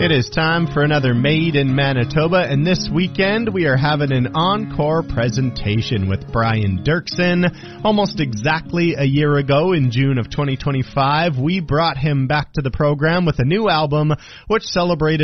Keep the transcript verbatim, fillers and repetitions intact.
It is time for another Made in Manitoba, and this weekend we are having an encore presentation with Brian Doerksen. Almost exactly a year ago, in June of twenty twenty-five, we brought him back to the program with a new album which celebrated